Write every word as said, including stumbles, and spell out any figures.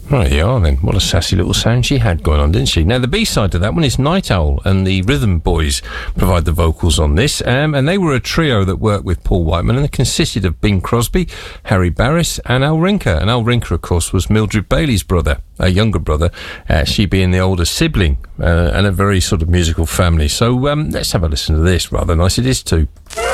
Right, you are then. What a sassy little sound she had going on, didn't she? Now, the B-side to that one is Night Owl, and the Rhythm Boys provide the vocals on this. Um, and they were a trio that worked with Paul Whiteman, and it consisted of Bing Crosby, Harry Barris, and Al Rinker. And Al Rinker, of course, was Mildred Bailey's brother, a younger brother, uh, she being the older sibling, uh, and a very sort of musical family. So um, let's have a listen to this. Rather nice it is, too.